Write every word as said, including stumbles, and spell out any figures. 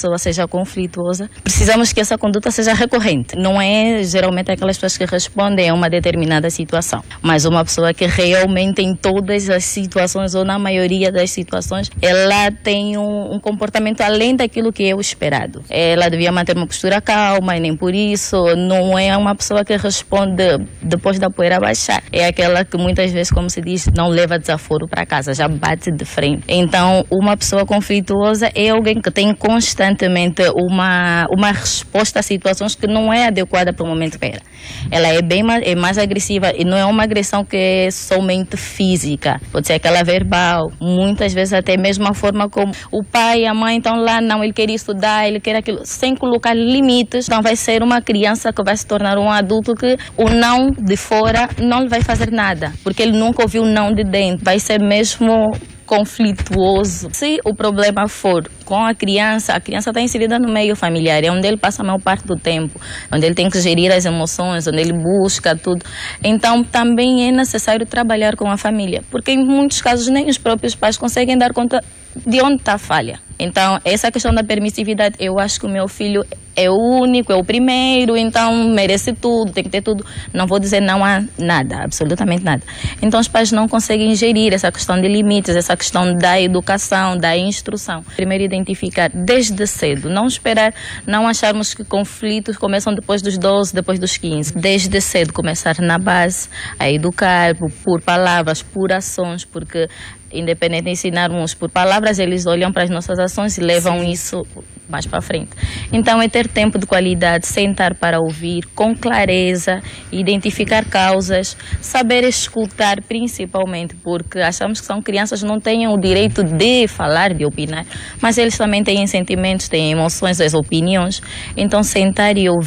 pessoa seja conflituosa, precisamos que essa conduta seja recorrente. Não é geralmente aquelas pessoas que respondem a uma determinada situação, mas uma pessoa que realmente em todas as situações ou na maioria das situações, ela tem um, um comportamento além daquilo que é o esperado. Ela devia manter uma postura calma e nem por isso não é uma pessoa que responde depois da poeira baixar. É aquela que muitas vezes, como se diz, não leva desaforo para casa, já bate de frente. Então, uma pessoa conflituosa é alguém que tem constantemente uma, uma resposta a situações que não é adequada para o momento que era. Ela é bem mais, é mais agressiva e não é uma agressão que é somente física. Pode ser aquela verbal, muitas vezes até mesmo a forma como o pai e a mãe estão lá, não, ele quer estudar, ele quer aquilo, sem colocar limites. Então vai ser uma criança que vai se tornar um adulto que o não de fora não lhe vai fazer nada, porque ele nunca ouviu o não de dentro. Vai ser mesmo conflituoso. Se o problema for com a criança, a criança está inserida no meio familiar, é onde ele passa a maior parte do tempo, onde ele tem que gerir as emoções, onde ele busca tudo. Então também é necessário trabalhar com a família, porque em muitos casos nem os próprios pais conseguem dar conta de onde está a falha. Então, essa questão da permissividade, eu acho que o meu filho é o único, é o primeiro, então merece tudo, tem que ter tudo. Não vou dizer não há nada, absolutamente nada. Então, os pais não conseguem gerir essa questão de limites, essa questão da educação, da instrução. Primeiro, identificar desde cedo, não esperar, não acharmos que conflitos começam depois dos doze, depois dos quinze. Desde cedo, começar na base, a educar por, por palavras, por ações, porque independente de ensinarmos por palavras, eles olham para as nossas ações e levam Sim. isso mais para frente. Então é ter tempo de qualidade, sentar para ouvir com clareza, identificar causas, saber escutar principalmente, porque achamos que são crianças que não têm o direito de falar, de opinar, mas eles também têm sentimentos, têm emoções, as opiniões. Então sentar e ouvir